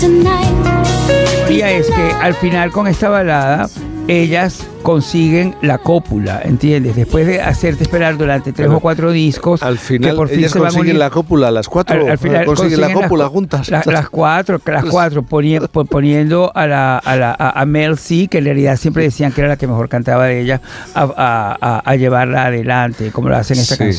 Es que al final con esta balada ellas consiguen la cópula, ¿entiendes? Después de hacerte esperar durante 3 o 4 discos, al final que por fin ellas se consiguen la cópula, las 4 al final consiguen la cópula juntas. Las cuatro poniendo a Mel C, que en realidad siempre decían que era la que mejor cantaba de ella, a llevarla adelante, como lo hacen esta canción.